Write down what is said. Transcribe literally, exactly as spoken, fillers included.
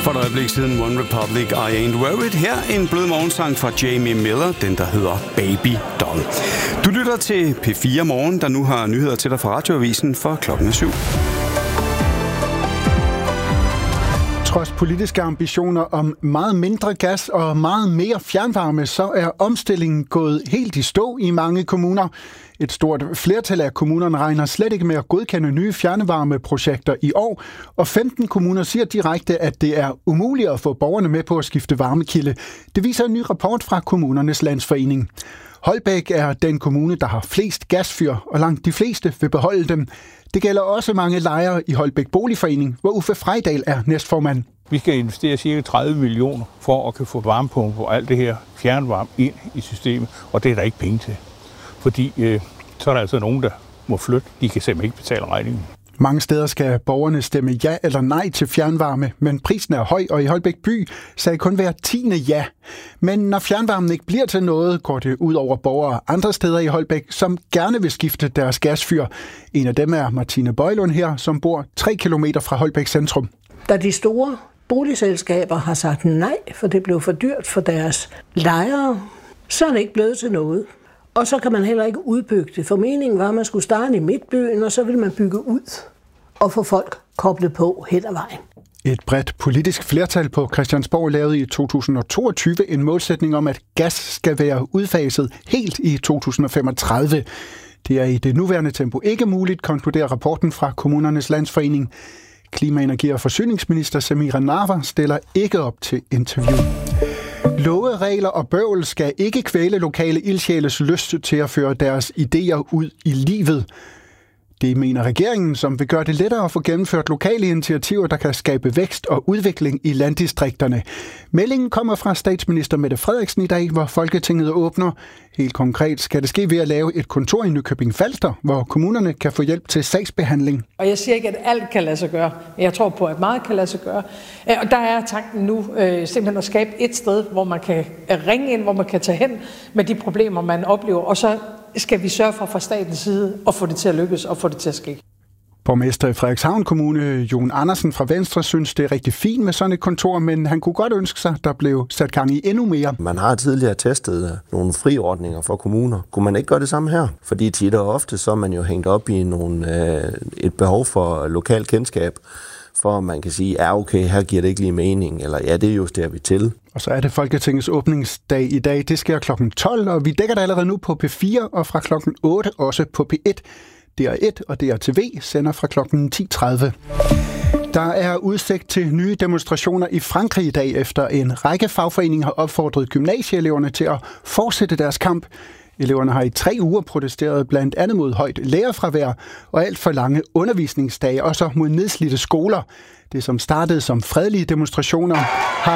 For et øjeblik siden One Republic, I Ain't Worried. Her en blød morgensang fra Jamie Miller, den der hedder Baby Doll. Du lytter til P fire Morgen, der nu har nyheder til dig fra Radioavisen for klokken syv. Trods politiske ambitioner om meget mindre gas og meget mere fjernvarme, så er omstillingen gået helt i stå i mange kommuner. Et stort flertal af kommunerne regner slet ikke med at godkende nye fjernvarmeprojekter i år, og femten kommuner siger direkte, at det er umuligt at få borgerne med på at skifte varmekilde. Det viser en ny rapport fra Kommunernes Landsforening. Holbæk er den kommune, der har flest gasfyr, og langt de fleste vil beholde dem. Det gælder også mange lejere i Holbæk Boligforening, hvor Uffe Frejdal er næstformand. Vi skal investere cirka tredive millioner for at kunne få varmepumper og alt det her fjernvarme ind i systemet, og det er der ikke penge til. Fordi øh, så er der altså nogen, der må flytte. De kan simpelthen ikke betale regningen. Mange steder skal borgerne stemme ja eller nej til fjernvarme, men prisen er høj, og i Holbæk by sagde kun hver tiende ja. Men når fjernvarmen ikke bliver til noget, går det ud over borgere andre steder i Holbæk, som gerne vil skifte deres gasfyr. En af dem er Martine Bøjlund her, som bor tre kilometer fra Holbæk centrum. Da de store boligselskaber har sagt nej, for det blev for dyrt for deres lejere, så er det ikke blevet til noget. Og så kan man heller ikke udbygge det. For meningen var, at man skulle starte i midtbyen, og så ville man bygge ud og få folk koblet på hen ad vejen. Et bredt politisk flertal på Christiansborg lavede i to tusind og toogtyve en målsætning om, at gas skal være udfaset helt i to tusind og femogtredive. Det er i det nuværende tempo ikke muligt, konkluderer rapporten fra Kommunernes Landsforening. Klima-, energi- og forsyningsminister Samira Nawa stiller ikke op til interview. Love, regler og bøvl skal ikke kvæle lokale ildsjæles lyst til at føre deres idéer ud i livet. Det mener regeringen, som vil gøre det lettere at få gennemført lokale initiativer, der kan skabe vækst og udvikling i landdistrikterne. Meldingen kommer fra statsminister Mette Frederiksen i dag, hvor Folketinget åbner. Helt konkret skal det ske ved at lave et kontor i Nykøbing Falster, hvor kommunerne kan få hjælp til sagsbehandling. Og jeg siger ikke, at alt kan lade sig gøre, men jeg tror på, at meget kan lade sig gøre. Og der er tanken nu øh, simpelthen at skabe et sted, hvor man kan ringe ind, hvor man kan tage hen med de problemer, man oplever, og så skal vi sørge for fra statens side at få det til at lykkes og få det til at ske. Borgmester i Frederikshavn Kommune, Jon Andersen fra Venstre, synes, det er rigtig fint med sådan et kontor, men han kunne godt ønske sig, der blev sat gang i endnu mere. Man har tidligere testet nogle friordninger for kommuner. Kunne man ikke gøre det samme her? Fordi tit og ofte så er man jo hængt op i nogle, øh, et behov for lokal kendskab, for man kan sige, ja okay, her giver det ikke lige mening, eller ja, det justerer vi til. Og så er det Folketingets åbningsdag i dag. Det sker klokken tolv, og vi dækker det allerede nu på P fire, og fra klokken otte også på P et. D R et og D R T V sender fra klokken ti tredive. Der er udsigt til nye demonstrationer i Frankrig i dag, efter en række fagforeninger har opfordret gymnasieeleverne til at fortsætte deres kamp. Eleverne har i tre uger protesteret blandt andet mod højt lærerfravær og alt for lange undervisningsdage, og så mod nedslidte skoler. Det, som startede som fredelige demonstrationer, har